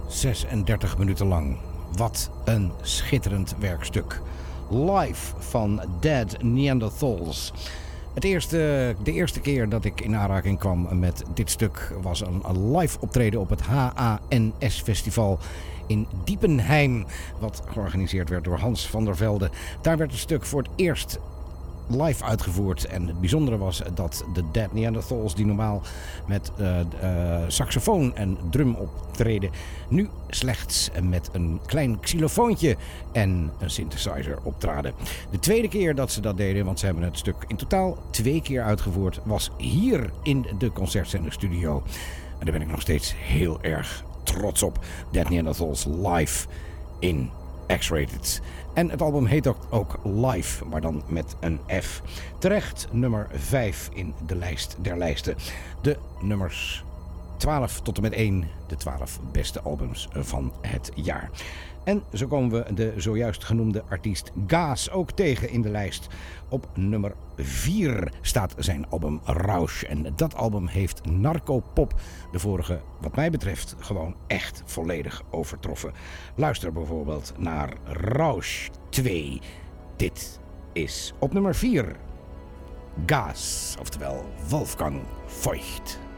36 minuten lang. Wat een schitterend werkstuk. Live van Dead Neanderthals. De eerste keer dat ik in aanraking kwam met dit stuk was een live optreden op het HANS Festival in Diepenheim, wat georganiseerd werd door Hans van der Velde. Daar werd het stuk voor het eerst live uitgevoerd. En het bijzondere was dat de Dead Neanderthals, die normaal met saxofoon en drum optreden, nu slechts met een klein xylofoontje en een synthesizer optraden. De tweede keer dat ze dat deden, want ze hebben het stuk in totaal 2 keer uitgevoerd, was hier in de Concertzenderstudio. En daar ben ik nog steeds heel erg trots op. Dead Neanderthals live in X-Rated. En het album heet ook Live, maar dan met een F. Terecht nummer 5 in de lijst der lijsten. De nummers 12 tot en met 1, de 12 beste albums van het jaar. En zo komen we de zojuist genoemde artiest Gaas ook tegen in de lijst. Op nummer 4 staat zijn album Rausch. En dat album heeft Narcopop de vorige, wat mij betreft, gewoon echt volledig overtroffen. Luister bijvoorbeeld naar Rausch 2. Dit is op nummer 4 Gaas, oftewel Wolfgang Voigt.